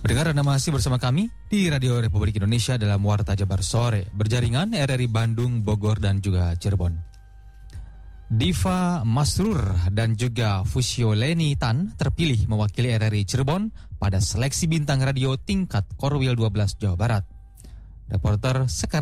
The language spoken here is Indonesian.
Pendengar, Anda masih bersama kami di Radio Republik Indonesia dalam Warta Jabar Sore, berjaringan RRI Bandung, Bogor, dan juga Cirebon. Diva Masrur dan juga Fusioleni Tan terpilih mewakili RRI Cirebon pada seleksi bintang radio tingkat Korwil 12 Jawa Barat. Reporter sekarang